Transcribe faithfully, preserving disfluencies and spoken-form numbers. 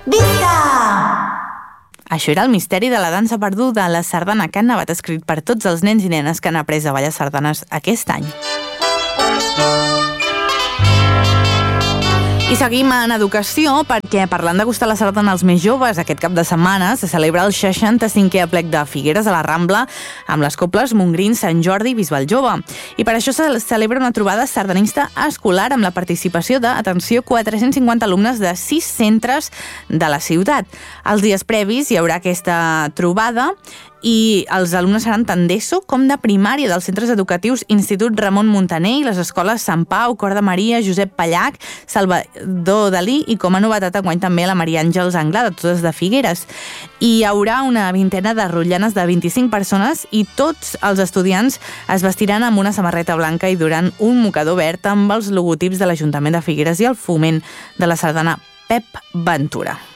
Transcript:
Visca! Això era el misteri de la dansa perduda, la sardana que han nevat, escrit per tots els nens i nenes que han après a ballar sardanes aquest any. I seguim en educació perquè, parlant de gustar la sardana als més joves, aquest cap de setmana se celebra el seixanta-cinquè aplec de Figueres a la Rambla amb les cobles Montgrí, Sant Jordi i Bisbal Jove. I per això se celebra una trobada sardanista escolar amb la participació de, atenció, quatre-cents cinquanta alumnes de sis centres de la ciutat. Els dies previs hi haurà aquesta trobada i els alumnes seran tant d'ESO com de primària dels centres educatius Institut Ramon Muntaner i les escoles Sant Pau, Cor de Maria, Josep Pallac, Salvador Dalí i, com a novetat, enguany també la Maria Àngels Anglada, totes de Figueres. I hi haurà una vintena de rotllanes de vint-i-cinc persones i tots els estudiants es vestiran amb una samarreta blanca i duran un mocador verd amb els logotips de l'Ajuntament de Figueres i el foment de la sardana Pep Ventura.